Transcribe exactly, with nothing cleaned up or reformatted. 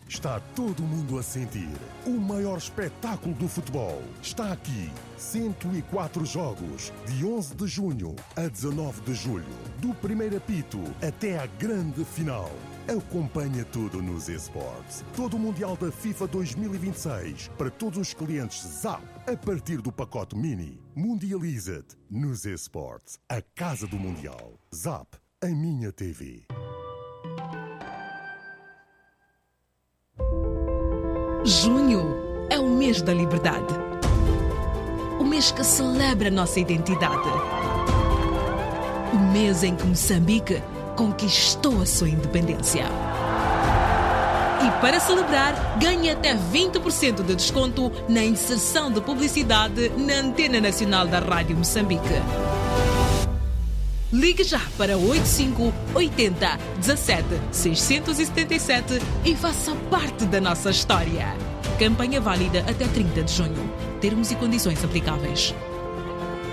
Está todo mundo a sentir. O maior espetáculo do futebol está aqui. cento e quatro jogos, de onze de junho a dezanove de julho. Do primeiro apito até à grande final. Acompanha tudo nos eSports. Todo o Mundial da FIFA dois mil e vinte e seis para todos os clientes Zap a partir do pacote Mini. Mundializa-te nos eSports. A casa do Mundial. Zap, a minha T V. Junho é o mês da liberdade. O mês que celebra nossa identidade. O mês em que Moçambique conquistou a sua independência. E para celebrar, ganhe até vinte por cento de desconto na inserção de publicidade na Antena Nacional da Rádio Moçambique. Ligue já para oito cinco oito zero um sete seis sete sete e faça parte da nossa história. Campanha válida até trinta de junho. Termos e condições aplicáveis.